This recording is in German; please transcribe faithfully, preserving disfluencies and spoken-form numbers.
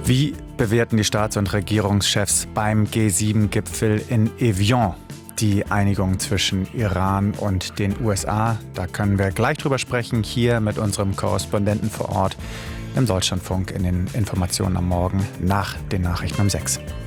Wie bewerten die Staats- und Regierungschefs beim G sieben Gipfel in Evian die Einigung zwischen Iran und den U S A? Da können wir gleich drüber sprechen, hier mit unserem Korrespondenten vor Ort im Deutschlandfunk in den Informationen am Morgen nach den Nachrichten um sechs.